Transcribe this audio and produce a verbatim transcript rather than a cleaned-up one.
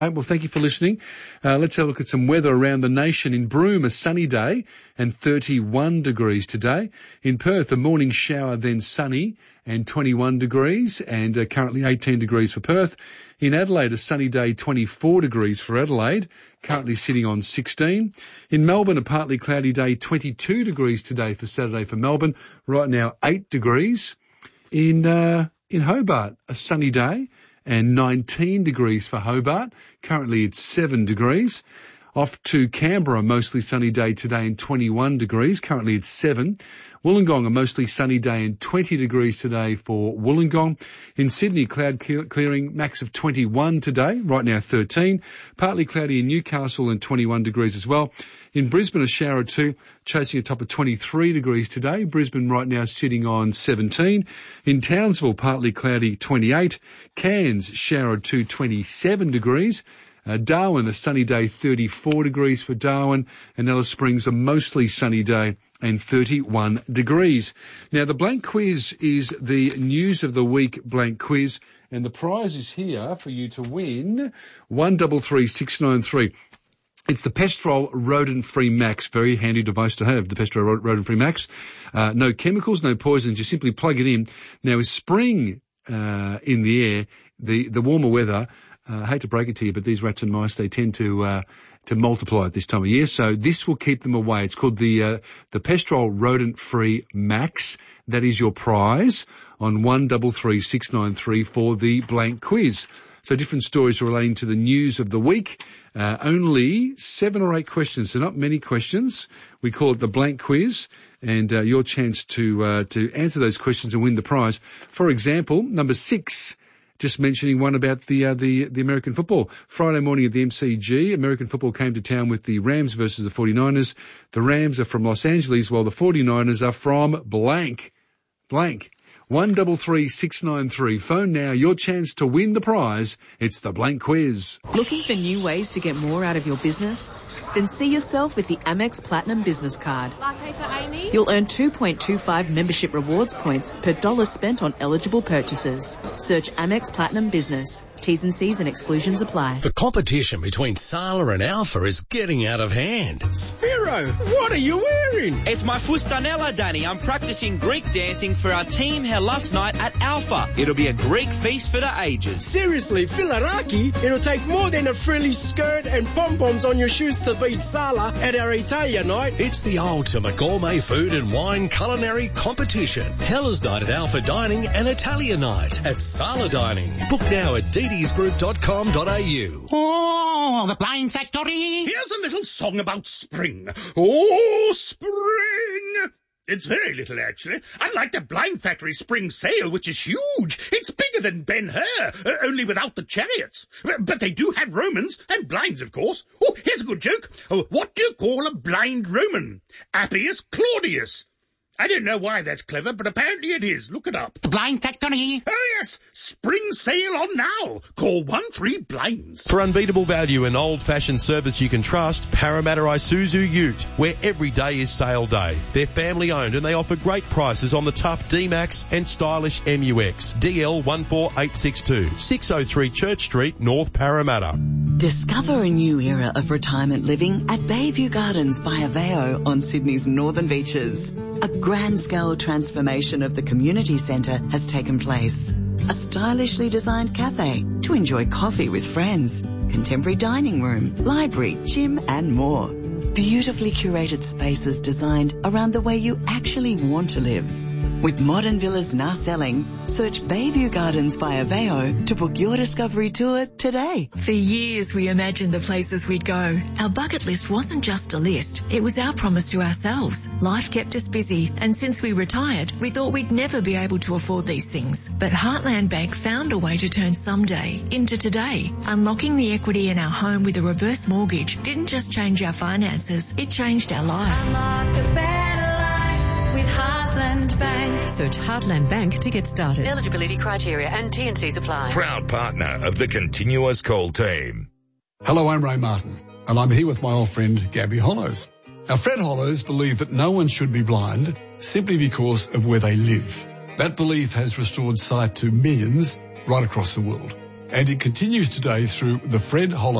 Well, thank you for listening. Uh, let's have a look at some weather around the nation. In Broome, a sunny day and thirty-one degrees today. In Perth, a morning shower, then sunny and twenty-one degrees, and uh, currently eighteen degrees for Perth. In Adelaide, a sunny day, twenty-four degrees for Adelaide, currently sitting on sixteen. In Melbourne, a partly cloudy day, twenty-two degrees today for Saturday for Melbourne. Right now, eight degrees. In uh, in Hobart, a sunny day and nineteen degrees for Hobart. Currently it's seven degrees. Off to Canberra, mostly sunny day today and twenty-one degrees. Currently it's seven. Wollongong, a mostly sunny day and twenty degrees today for Wollongong. In Sydney, cloud clearing, max of twenty-one today, right now thirteen. Partly cloudy in Newcastle and twenty-one degrees as well. In Brisbane, a shower or two, chasing a top of twenty-three degrees today. Brisbane right now sitting on seventeen. In Townsville, partly cloudy, twenty-eight. Cairns, shower or two, twenty-seven degrees. Uh, Darwin, a sunny day, thirty-four degrees for Darwin. And Alice Springs, a mostly sunny day and thirty-one degrees. Now, the blank quiz is the news of the week blank quiz, and the prize is here for you to win one double three six nine three. It's the Pestrol Rodent-Free Max. Very handy device to have, the Pestrol Rodent-Free Max. Uh, no chemicals, no poisons. You simply plug it in. Now, with spring uh, in the air, the, the warmer weather, uh, I hate to break it to you, but these rats and mice, they tend to uh, to multiply at this time of year. So this will keep them away. It's called the uh, the Pestrol Rodent-Free Max. That is your prize on one double three six nine three for the blank quiz. So different stories relating to the news of the week. Uh, only seven or eight questions, so not many questions. We call it the blank quiz, and uh, your chance to uh, to answer those questions and win the prize. For example, number six, just mentioning one about the uh, the the American football. Friday morning at the M C G, American football came to town with the Rams versus the forty-niners. The Rams are from Los Angeles, while the forty-niners are from blank. Blank. One double three six nine three. Phone now. Your chance to win the prize. It's the blank quiz. Looking for new ways to get more out of your business? Then see yourself with the Amex Platinum Business Card. Latte for Amy. You'll earn two point two five membership rewards points per dollar spent on eligible purchases. Search Amex Platinum Business. T's and C's and exclusions apply. The competition between Sala and Alpha is getting out of hand. Spiro, what are you wearing? It's my fustanella, Danny. I'm practicing Greek dancing for our team here last night at Alpha. It'll be a Greek feast for the ages. Seriously, Filaraki? It'll take more than a frilly skirt and pom-poms on your shoes to beat Sala at our Italia night. It's the ultimate gourmet food and wine culinary competition. Hella's Night at Alpha Dining and Italia Night at Sala Dining. Book now at d d s group dot com dot a u. Oh, the Blind Factory. Here's a little song about spring. Oh, spring! It's very little, actually. Unlike the Blind Factory spring sale, which is huge. It's bigger than Ben-Hur, uh, only without the chariots. But they do have Romans, and blinds, of course. Oh, here's a good joke. Oh, what do you call a blind Roman? Appius Claudius. I don't know why that's clever, but apparently it is. Look it up. The Blind Factory. Oh, yes. Spring sale on now. Call one three blinds. For unbeatable value and old-fashioned service you can trust, Parramatta Isuzu Ute, where every day is sale day. They're family-owned and they offer great prices on the tough D-Max and stylish M U X. D L one four eight six two, six oh three Church Street, North Parramatta. Discover a new era of retirement living at Bayview Gardens by Aveo on Sydney's northern beaches. A grand-scale transformation of the community centre has taken place. A stylishly designed cafe to enjoy coffee with friends, contemporary dining room, library, gym and more. Beautifully curated spaces designed around the way you actually want to live. With modern villas now selling, search Bayview Gardens by Aveo to book your discovery tour today. For years we imagined the places we'd go. Our bucket list wasn't just a list, it was our promise to ourselves. Life kept us busy, and since we retired, we thought we'd never be able to afford these things. But Heartland Bank found a way to turn someday into today. Unlocking the equity in our home with a reverse mortgage didn't just change our finances, it changed our life. Unlock a better life with Heartland Bank. Search Heartland Bank to get started. Eligibility criteria and T and C's apply. Proud partner of the Continuous Call team. Hello, I'm Ray Martin, and I'm here with my old friend Gabby Hollows. Now, Fred Hollows believed that no one should be blind simply because of where they live. That belief has restored sight to millions right across the world. and it continues today through the Fred Hollows